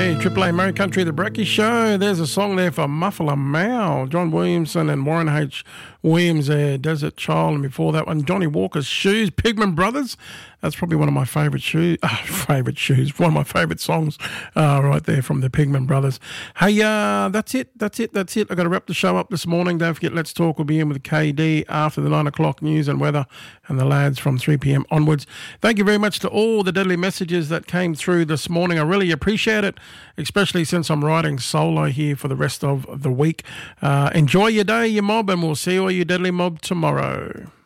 Hey, Triple A Murray Country, The Brekkie Show. There's a song there for Muffler Mao, John Williamson and Warren H. Williams there, Desert Child, and before that one, Johnny Walker's Shoes, Pigman Brothers. That's probably one of my favourite shoes, one of my favourite songs right there from the Pigman Brothers. Hey, that's it. I've got to wrap the show up this morning. Don't forget, Let's Talk will be in with KD after the 9 o'clock news and weather and the lads from 3 p.m. onwards. Thank you very much to all the deadly messages that came through this morning. I really appreciate it, especially since I'm riding solo here for the rest of the week. Enjoy your day, you mob, and we'll see all you deadly mob tomorrow.